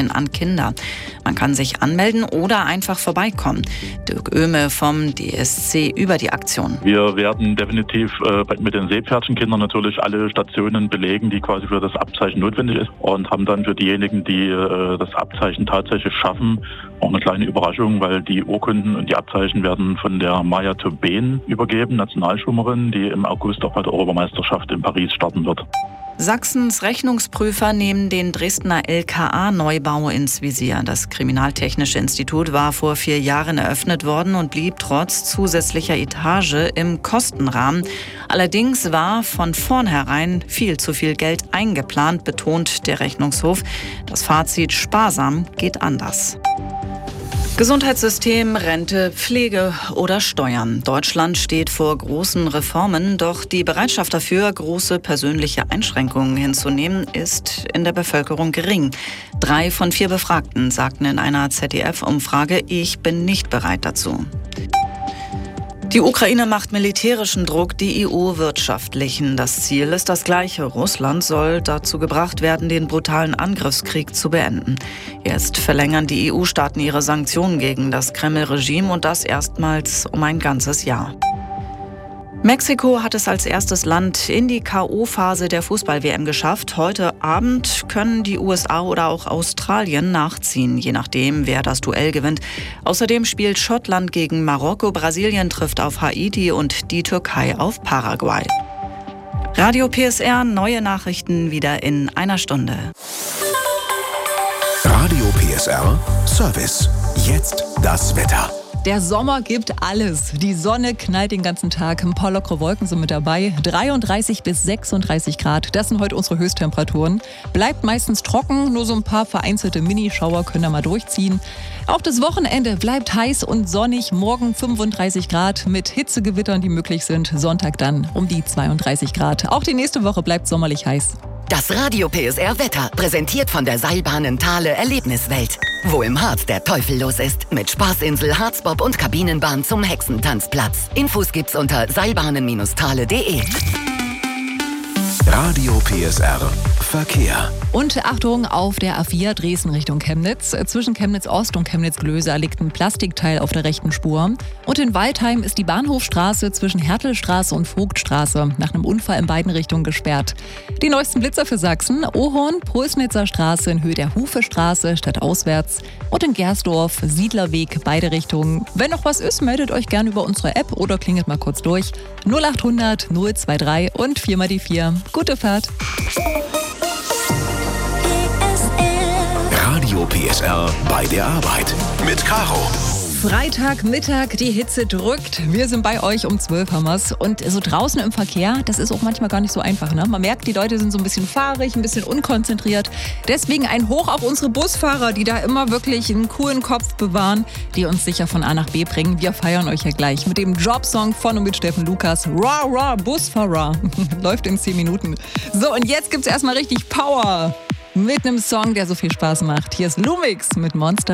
Mädchen an Kinder. Man kann sich anmelden oder einfach vorbeikommen. Dirk Oehme vom DSC über die Aktion. Wir werden definitiv mit den Seepferdchenkindern natürlich alle Stationen belegen, die quasi für das Abzeichen notwendig ist, und haben dann für diejenigen, die das Abzeichen tatsächlich schaffen, auch eine kleine Überraschung, weil die Urkunden und die Abzeichen werden von der Maya Tobin übergeben, Nationalschwimmerin, die im August auch bei der Europameisterschaft in Paris starten wird. Sachsens Rechnungsprüfer nehmen den Dresdner LKA-Neubau ins Visier. Das Kriminaltechnische Institut war vor 4 Jahren eröffnet worden und blieb trotz zusätzlicher Etage im Kostenrahmen. Allerdings war von vornherein viel zu viel Geld eingeplant, betont der Rechnungshof. Das Fazit: sparsam geht anders. Gesundheitssystem, Rente, Pflege oder Steuern. Deutschland steht vor großen Reformen, doch die Bereitschaft dafür, große persönliche Einschränkungen hinzunehmen, ist in der Bevölkerung gering. 3 von 4 Befragten sagten in einer ZDF-Umfrage, ich bin nicht bereit dazu. Die Ukraine macht militärischen Druck, die EU wirtschaftlichen. Das Ziel ist das gleiche. Russland soll dazu gebracht werden, den brutalen Angriffskrieg zu beenden. Jetzt verlängern die EU-Staaten ihre Sanktionen gegen das Kreml-Regime, und das erstmals um ein ganzes Jahr. Mexiko hat es als erstes Land in die K.O.-Phase der Fußball-WM geschafft. Heute Abend können die USA oder auch Australien nachziehen, je nachdem, wer das Duell gewinnt. Außerdem spielt Schottland gegen Marokko, Brasilien trifft auf Haiti und die Türkei auf Paraguay. Radio PSR, neue Nachrichten wieder in einer Stunde. Radio PSR Service. Jetzt das Wetter. Der Sommer gibt alles. Die Sonne knallt den ganzen Tag. Ein paar lockere Wolken sind mit dabei. 33 bis 36 Grad. Das sind heute unsere Höchsttemperaturen. Bleibt meistens trocken. Nur so ein paar vereinzelte Minischauer können da mal durchziehen. Auch das Wochenende bleibt heiß und sonnig. Morgen 35 Grad mit Hitzegewittern, die möglich sind. Sonntag dann um die 32 Grad. Auch die nächste Woche bleibt sommerlich heiß. Das Radio PSR Wetter, präsentiert von der Seilbahnen Thale Erlebniswelt. Wo im Harz der Teufel los ist. Mit Spaßinsel, Harzbob und Kabinenbahn zum Hexentanzplatz. Infos gibt's unter seilbahnen-thale.de. Radio PSR Verkehr. Und Achtung, auf der A4 Dresden Richtung Chemnitz. Zwischen Chemnitz Ost und Chemnitz Glöser liegt ein Plastikteil auf der rechten Spur. Und in Waldheim ist die Bahnhofstraße zwischen Hertelstraße und Vogtstraße nach einem Unfall in beiden Richtungen gesperrt. Die neuesten Blitzer für Sachsen: Ohorn, Pulsnitzer Straße in Höhe der Hufestraße stadtauswärts und in Gersdorf, Siedlerweg, beide Richtungen. Wenn noch was ist, meldet euch gerne über unsere App oder klingelt mal kurz durch. 0800 023 und 4 mal die 4. Gute Fahrt. Radio PSR bei der Arbeit mit Caro. Freitagmittag, die Hitze drückt. Wir sind bei euch um 12 haben wir's. Und so draußen im Verkehr, das ist auch manchmal gar nicht so einfach, ne? Man merkt, die Leute sind so ein bisschen fahrig, ein bisschen unkonzentriert. Deswegen ein Hoch auf unsere Busfahrer, die da immer wirklich einen coolen Kopf bewahren, die uns sicher von A nach B bringen. Wir feiern euch ja gleich mit dem Jobsong von und mit Steffen Lukas. Ra, ra, Busfahrer. Läuft in 10 Minuten. So, und jetzt gibt's erstmal richtig Power mit einem Song, der so viel Spaß macht. Hier ist Lumix mit Monster.